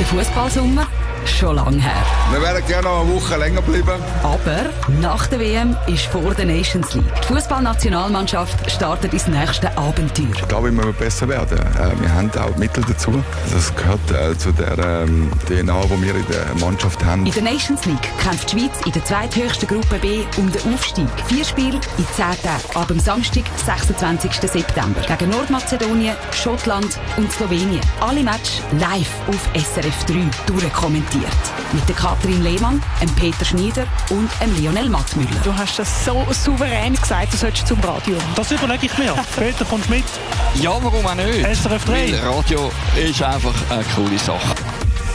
Der Fußballsommer? Schon lange her. Wir wären gerne noch eine Woche länger bleiben. Aber nach der WM ist vor der Nations League. Die Fußballnationalmannschaft startet ins nächste Abenteuer. Ich glaube, wir müssen besser werden. Wir haben auch die Mittel dazu. Das gehört zu der DNA, die wir in der Mannschaft haben. In der Nations League kämpft die Schweiz in der zweithöchsten Gruppe B um den Aufstieg. 4 Spiele in 10 Tagen. Ab am Samstag, 26. September. Gegen Nordmazedonien, Schottland und Slowenien. Alle Matches live auf SRF 3 durchkommentiert. Mit der Katrin Lehmann, dem Peter Schneider und dem Lionel Mattmüller. Du hast das so souverän gesagt, du solltest zum Radio. Das überlege ich mir. Peter, kommst mit? Ja, warum auch nicht? SRF 3. Weil Radio ist einfach eine coole Sache.